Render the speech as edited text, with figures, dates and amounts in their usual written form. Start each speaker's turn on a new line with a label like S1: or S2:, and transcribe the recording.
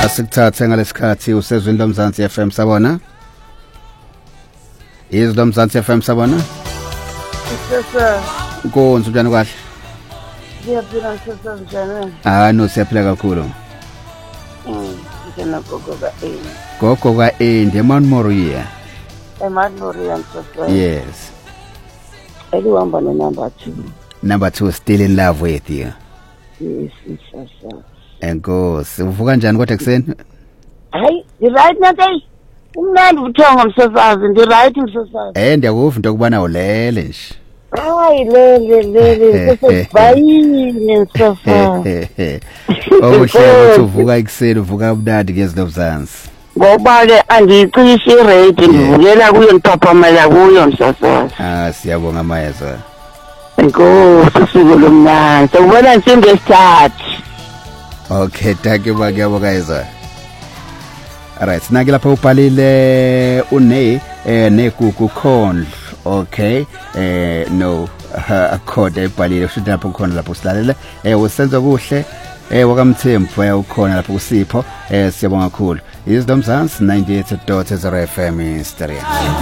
S1: Asikuthathe ngalesikhathi usezweni loMzansi FM sabona. Izwi loMzansi FM sabona.
S2: Sasa
S1: Nkonzo njani kahle?
S2: siyaphila sasa njani?
S1: No siyaphila kakhulu.
S2: Ngena gogo ka
S1: Gogo ka Mount Moriah.
S2: Mount Moriah sasa.
S1: Yes.
S2: Eliwamba no number 2.
S1: Number 2 still in love with you.
S2: Yes, sasa.
S1: Enkosi, uvuka njani kodwa ekseni?
S2: Hayi, the right nathi. Umnandi ubuthongo msasazi, the right msasazi.
S1: Ndiyakuva into kubana ulele nje.
S2: Hayi lele sesibhayini msasazi.
S1: Okuhle ukuthi uvuka ekseni uvuka ubunandi ngezinomzansi.
S2: Ngoba ke angiyicishe irate ngivukela kuyo ngiphaphama kuyo msasazi.
S1: Siyabonga mayeza.
S2: Enkosi usuku lomnandi. Sawubona nsingesithathu.
S1: Okay, thank you guys. Alright, sinake lapha ubhalile negugu khondlo. Okay, no akhoda ebhalile kusho lapho khona lapho silalele usenza kuhle wakamthembu ukhona lapho kuSipho siyabonga kakhulu. Izwi loMzansi 98.0 FM stereo.